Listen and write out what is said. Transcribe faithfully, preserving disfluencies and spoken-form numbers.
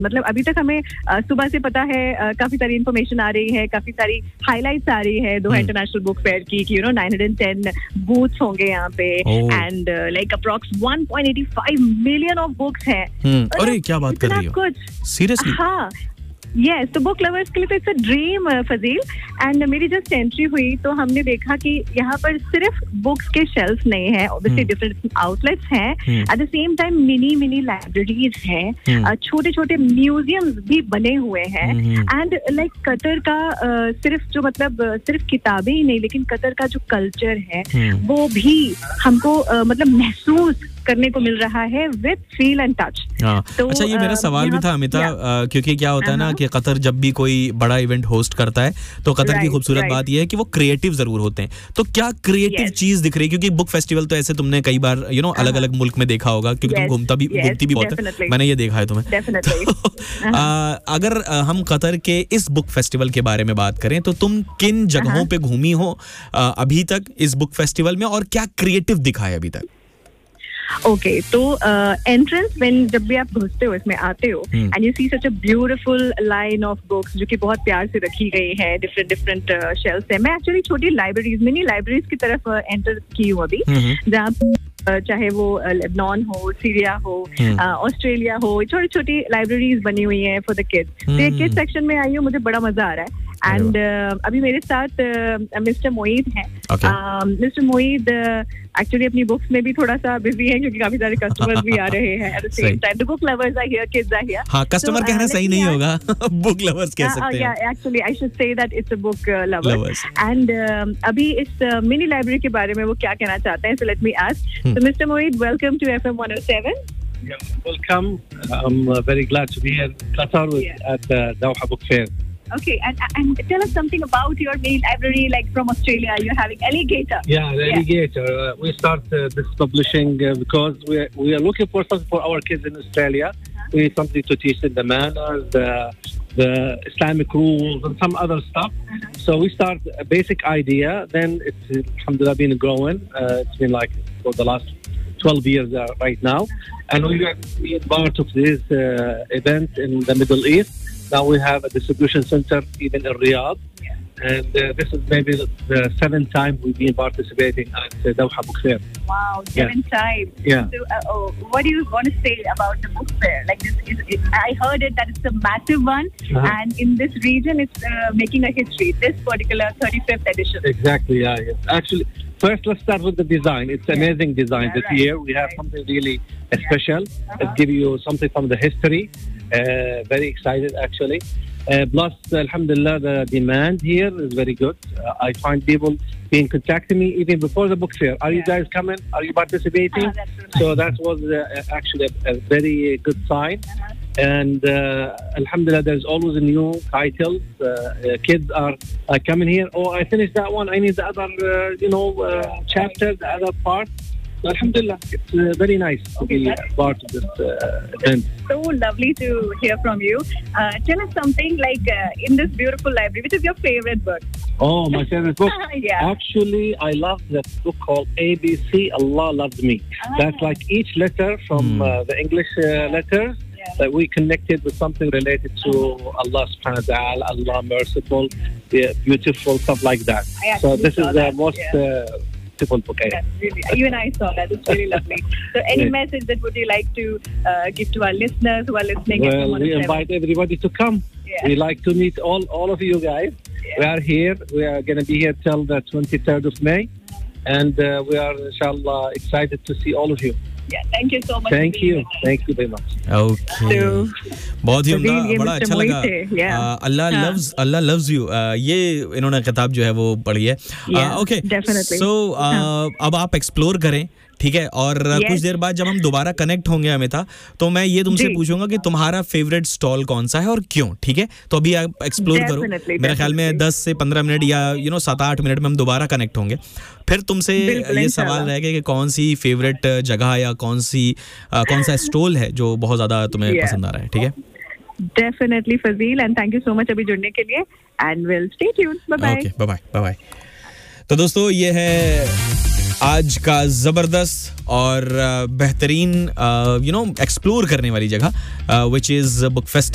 मतलब अभी तक हमें सुबह से पता है, काफी सारी इन्फॉर्मेशन आ रही है, काफी सारी हाइलाइट्स आ रही है दोहा इंटरनेशनल बुक फेयर की कि you know nine hundred ten booths होंगे यहाँ पे and like approx one point eighty five million of books हैं। अरे क्या बात कर रही हो, कुछ सीरियसली? हाँ यस, तो बुक लवर्स के लिए तो it's a dream Fazil. And मेरी जस्ट एंट्री हुई तो हमने देखा कि यहाँ पर सिर्फ बुक्स के शेल्फ नहीं है, ऑब्वियसली डिफरेंट आउटलेट्स हैं, at the same time mini mini libraries हैं, छोटे छोटे म्यूजियम्स भी बने हुए हैं। एंड लाइक कतर का uh, सिर्फ जो मतलब uh, सिर्फ किताबें ही नहीं, लेकिन कतर का जो कल्चर है वो भी हमको uh, मतलब महसूस करने को मिल रहा है विद फील एंड टच। तो अच्छा, ये मेरा सवाल भी था अमिता, क्योंकि क्या होता है ना कि कतर जब भी कोई बड़ा इवेंट होस्ट करता है तो कतर की खूबसूरत बात ये है कि वो क्रिएटिव जरूर होते हैं। तो क्या क्रिएटिव चीज दिख रही है? क्योंकि बुक फेस्टिवल तो ऐसे तुमने कई बार यू नो अलग अलग मुल्क में देखा होगा, क्योंकि तुम घूमता भी घूमती भी बहुत है, मैंने ये देखा है तुम्हें। अगर हम कतर के इस बुक फेस्टिवल के बारे में बात करें तो तुम किन जगहों पे घूमी हो अभी तक इस बुक फेस्टिवल में, और क्या क्रिएटिव दिखा है अभी तक? ओके okay, तो एंट्रेंस व्हेन जब भी आप घुसते हो, इसमें आते हो and you see such a beautiful line of books जो कि बहुत प्यार से रखी गई है, डिफरेंट डिफरेंट शेल्फ्स है। मैं एक्चुअली छोटी लाइब्रेरीज, मिनी लाइब्रेरीज की तरफ एंटर की हूँ अभी, जहाँ चाहे वो लेबनान हो, सीरिया हो, ऑस्ट्रेलिया हो, छोटी छोटी लाइब्रेरीज बनी हुई हैं फॉर द किड्स। तो एक किड्स सेक्शन में आई हूँ, मुझे बड़ा मजा आ रहा है। एंड uh, अभी मेरे साथ मिस्टर uh, मोईद हैं। मिस्टर मोईद एक्चुअली अपनी बुक्स में भी थोड़ा सा बिजी हैं, क्योंकि काफी सारे कस्टमर्स भी आ रहे हैं at the same time. The book lovers are here, kids are here. हां, कस्टमर कहना सही नहीं होगा, बुक लवर्स कह सकते हैं। या actually I should say that it's a book lovers. And अभी इस मिनी लाइब्रेरी के बारे में वो क्या कहना चाहते हैं, so let me ask. So mister Moid, welcome to F M one O seven. Yeah, welcome. I'm uh, very glad to be here in Qatar with, yeah. at the Doha Book Fair. Okay, and and tell us something about your main library, like from Australia. You're having Alligator. Yeah, the Alligator. Yeah. Uh, we start uh, this publishing uh, because we are, we are looking for something for our kids in Australia. Uh-huh. We need something to teach them the manners, the the Islamic rules, and some other stuff. Uh-huh. So we start a basic idea. Then it's alhamdulillah been growing. Uh, it's been like for the last twelve years uh, right now, and we are being part of this uh, event in the Middle East. Now we have a distribution center even in Riyadh, yeah. and uh, this is maybe the seventh time we've been participating at the Doha Book Fair. Wow, seven yeah. times. Yeah. So, uh, oh, what do you want to say about the book fair? Like this, is, it, I heard it that it's a massive one, uh-huh. and in this region, it's uh, making a history. This particular thirty-fifth edition. Exactly. Yeah. Yes. Actually, first let's start with the design. It's yeah. amazing design yeah, this right. year. We have right. something really yeah. special. Uh-huh. Let's give you something from the history. Uh, very excited actually. Uh, plus, alhamdulillah, the demand here is very good. Uh, I find people being contacting me even before the book fair. Are yeah. you guys coming? Are you participating? Uh, that's really so that was uh, actually a, a very good sign. Uh-huh. And uh, alhamdulillah, there's always a new titles. Uh, uh, kids are uh, coming here. Oh, I finished that one. I need the other, uh, you know, uh, chapter, the other part. Alhamdulillah, it's uh, very nice to be uh, part of this uh, event. So lovely to hear from you. Uh, tell us something like uh, in this beautiful library, which is your favorite book? Oh, my favorite book? yeah. Actually, I love that book called A B C, Allah Loves Me. Ah. That's like each letter from mm. uh, the English uh, letters. Yeah. That we connected with something related to Allah subhanahu wa ta'ala, Allah merciful, yeah, beautiful, stuff like that. So this is the that. most yeah. uh, beautiful book. That's really, even I saw that. It's really lovely. So any yeah. message that would you like to uh, give to our listeners who are listening? Well, we invite everybody to come. Yeah. We like to meet all, all of you guys. Yeah. We are here. We are going to be here till the twenty-third of May. And uh, we are, inshallah, excited to see all of you. Yeah, thank you so much. Thank you. Thank you very much. Okay. बहुत ही उम्दा, बड़ा अच्छा लगा. Allah loves, Allah loves you. ये इन्होंने किताब जो है वो पढ़ी है. Okay. Definitely. So अब आप एक्सप्लोर करें, ठीक है, और yes. कुछ देर बाद जब हम दोबारा कनेक्ट होंगे अमिता, तो मैं ये तुमसे पूछूंगा कि तुम्हारा फेवरेट स्टॉल कौन सा है और क्यों, ठीक है? तो अभी आप एक्सप्लोर करो. मेरा ख्याल में दस से पंद्रह मिनट या यू नो सात आठ मिनट में हम दोबारा कनेक्ट होंगे. फिर तुमसे ये सवाल रहेगा कि कौन सी फेवरेट जगह या कौन सी आ, कौन सा स्टॉल है जो बहुत ज्यादा तुम्हें yeah. पसंद आ रहा है, ठीक है? Definitely Fazil, and thank you so much अभी जुड़ने के लिए, and will stay tuned. Bye bye. Okay, bye bye. Bye bye. तो दोस्तों, ये है आज का ज़बरदस्त और बेहतरीन यू नो एक्सप्लोर करने वाली जगह, विच इज़ बुक फेस्ट.